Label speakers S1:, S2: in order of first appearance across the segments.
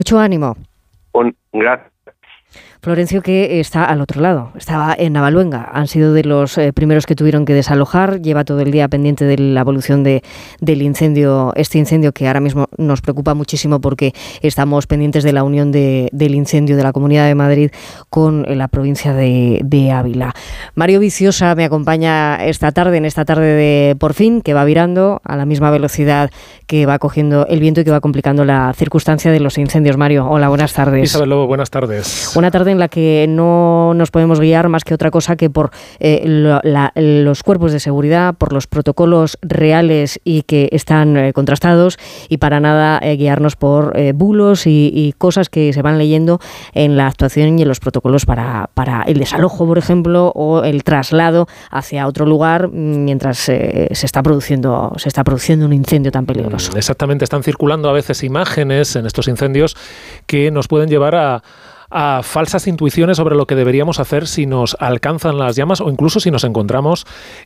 S1: Mucho ánimo.
S2: Gracias.
S1: Florencio, que está al otro lado, estaba en Navaluenga. Han sido de los primeros que tuvieron que desalojar. Lleva todo el día pendiente de la evolución del incendio, este incendio que ahora mismo nos preocupa muchísimo porque estamos pendientes de la unión del incendio de la Comunidad de Madrid con la provincia de Ávila. Mario Viciosa me acompaña en esta tarde de Por Fin, que va virando a la misma velocidad que va cogiendo el viento y que va complicando la circunstancia de los incendios. Mario, hola, buenas tardes.
S3: Isabel Lobo, buenas tardes.
S1: Una tarde en la que no nos podemos guiar más que otra cosa que por los cuerpos de seguridad, por los protocolos reales y que están contrastados, y para nada guiarnos por bulos y cosas que se van leyendo en la actuación y en los protocolos para el desalojo, por ejemplo, o el traslado hacia otro lugar mientras se está produciendo un incendio tan peligroso.
S3: Exactamente, están circulando a veces imágenes en estos incendios que nos pueden llevar a falsas intuiciones sobre lo que deberíamos hacer si nos alcanzan las llamas o incluso si nos encontramos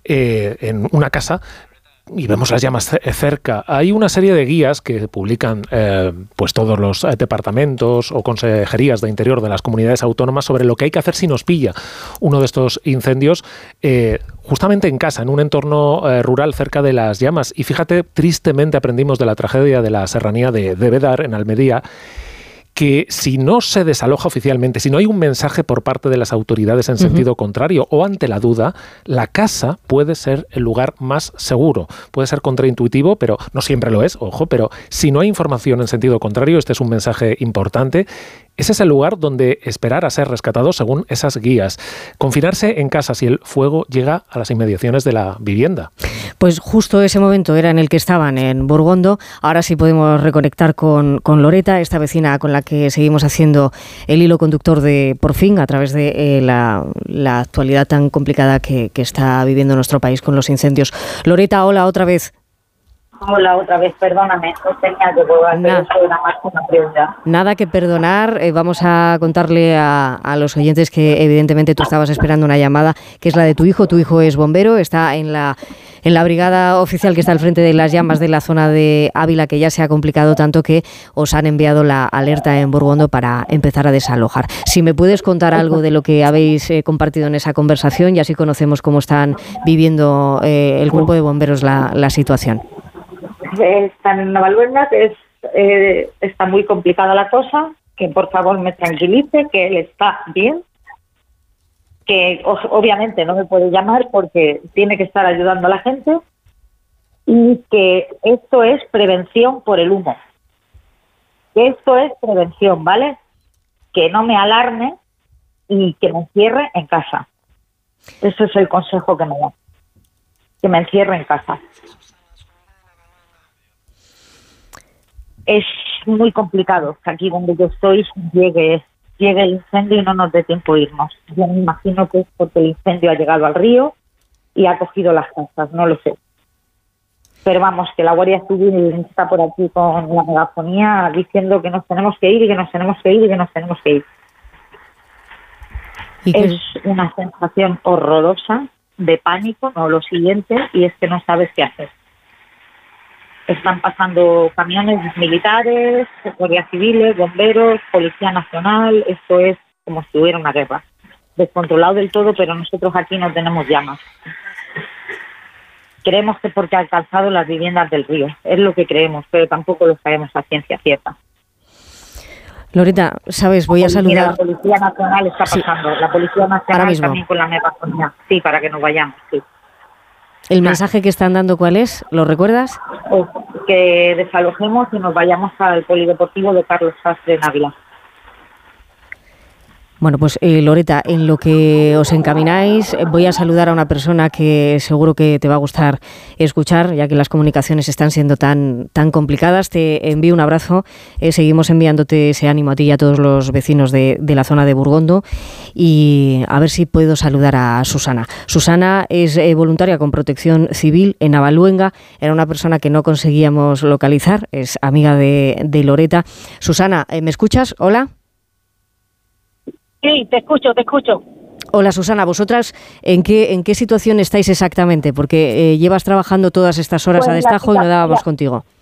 S3: en una casa y vemos las llamas cerca. Hay una serie de guías que publican pues todos los departamentos o consejerías de interior de las comunidades autónomas sobre lo que hay que hacer si nos pilla uno de estos incendios justamente en casa, en un entorno rural cerca de las llamas. Y fíjate, tristemente aprendimos de la tragedia de la serranía de Bédar, en Almería, que si no se desaloja oficialmente, si no hay un mensaje por parte de las autoridades en sentido contrario o ante la duda, la casa puede ser el lugar más seguro. Puede ser contraintuitivo, pero no siempre lo es, ojo, pero si no hay información en sentido contrario, este es un mensaje importante. Ese es el lugar donde esperar a ser rescatado según esas guías. Confinarse en casa si el fuego llega a las inmediaciones de la vivienda.
S1: Pues justo ese momento era en el que estaban en Burgondo. Ahora sí podemos reconectar con Loreta, esta vecina con la que seguimos haciendo el hilo conductor de Por Fin a través de la actualidad tan complicada que está viviendo nuestro país con los incendios. Loreta, hola otra vez.
S4: Hola, otra vez, perdóname, no tenía que volver, pero eso era más una prioridad.
S1: Nada que perdonar, vamos a contarle a los oyentes que evidentemente tú estabas esperando una llamada, que es la de tu hijo. Tu hijo es bombero, está en la brigada oficial que está al frente de las llamas de la zona de Ávila, que ya se ha complicado tanto que os han enviado la alerta en Burgondo para empezar a desalojar. Si me puedes contar algo de lo que habéis compartido en esa conversación, y así conocemos cómo están viviendo el cuerpo de bomberos la situación.
S4: Están en Navaluenga, está muy complicada la cosa, que por favor me tranquilice, que él está bien, que obviamente no me puede llamar porque tiene que estar ayudando a la gente, y que esto es prevención por el humo. Esto es prevención, ¿vale? Que no me alarme y que me encierre en casa. Ese es el consejo que me da. Que me encierre en casa. Es muy complicado que aquí donde yo estoy llegue el incendio y no nos dé tiempo a irnos. Yo me imagino que es porque el incendio ha llegado al río y ha cogido las casas, no lo sé. Pero vamos, que la Guardia Civil está por aquí con la megafonía diciendo que nos tenemos que ir y que nos tenemos que ir y que nos tenemos que ir. Es una sensación horrorosa de pánico, no lo siguiente, y es que no sabes qué hacer. Están pasando camiones militares, guardias civiles, bomberos, Policía Nacional. Esto es como si hubiera una guerra. Descontrolado del todo, pero nosotros aquí no tenemos llamas. Creemos que porque ha alcanzado las viviendas del río. Es lo que creemos, pero tampoco lo sabemos a ciencia cierta.
S1: Loreta, sabes, voy a saludar.
S4: La Policía Nacional está pasando. Sí. La Policía Nacional también con la megafonía. Sí, para que nos vayamos, sí.
S1: ¿El mensaje que están dando cuál es? ¿Lo recuerdas?
S4: Pues que desalojemos y nos vayamos al polideportivo de Carlos Sastre en Ávila. Bueno, pues
S1: Loreta, en lo que os encamináis, voy a saludar a una persona que seguro que te va a gustar escuchar, ya que las comunicaciones están siendo tan complicadas. Te envío un abrazo, seguimos enviándote ese ánimo a ti y a todos los vecinos de la zona de Burgondo, y a ver si puedo saludar a Susana. Susana es voluntaria con Protección Civil en Navaluenga, era una persona que no conseguíamos localizar, es amiga de Loreta. Susana, ¿me escuchas? Hola.
S5: Sí, te escucho.
S1: Hola Susana, ¿vosotras en qué situación estáis exactamente? Porque llevas trabajando todas estas horas a destajo y no dábamos contigo.